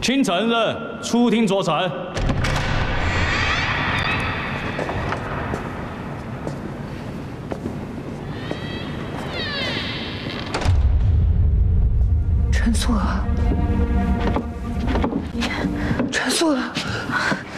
听承认，出庭作证。 陈素娥，陈素娥。